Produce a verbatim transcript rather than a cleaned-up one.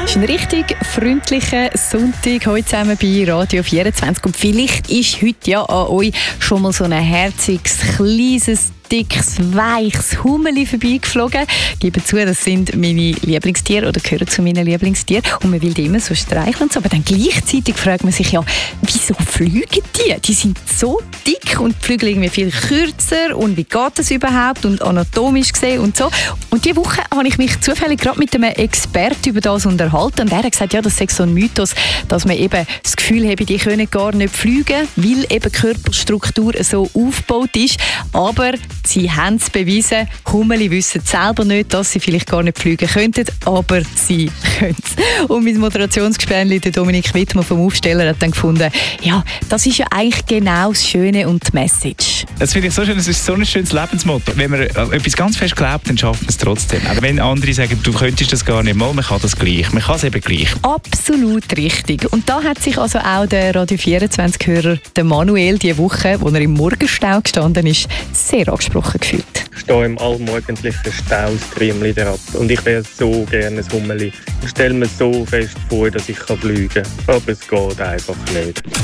Es ist ein richtig freundlicher Sonntag heute zusammen bei Radio vierundzwanzig. Und vielleicht ist heute ja an euch schon mal so ein herziges, kleines, dickes, weiches Hummeli vorbeigeflogen. Ich gebe zu, das sind meine Lieblingstiere oder gehören zu meinen Lieblingstieren. Und man will die immer so streicheln und so. Aber dann gleichzeitig fragt man sich ja, wieso fliegen die? Die sind so dick und die Flügel irgendwie viel kürzer. Und wie geht das überhaupt? Und anatomisch gesehen und so. Und diese Woche habe ich mich zufällig gerade mit einem Experten über das unterhalten. Und er hat gesagt, ja, das sei so ein Mythos, dass man eben das Gefühl habe, die können gar nicht fliegen, weil eben die Körperstruktur so aufgebaut ist. Aber sie haben es bewiesen. Hummeli wissen selber nicht, dass sie vielleicht gar nicht fliegen könnten, aber sie können es. Und mein Moderationsgespänli, der Dominik Wittmann vom Aufsteller, hat dann gefunden, ja, das ist ja eigentlich genau das Schöne und die Message. Das finde ich so schön, es ist so ein schönes Lebensmotto. Wenn man etwas ganz fest glaubt, dann schafft man es trotzdem. Auch wenn andere sagen, du könntest das gar nicht mal, man kann das gleich. Man kann es eben gleich. Absolut richtig. Und da hat sich also auch der Radio vierundzwanzig-Hörer, der Manuel, diese Woche, wo er im Morgenstau gestanden ist, sehr angesprochen gefühlt. Ich stehe im allmorgendlichen Stau das Triemli derab und ich wäre so gerne ein Hummeli. Ich stelle mir so fest vor, dass ich fliegen kann, aber es geht einfach nicht.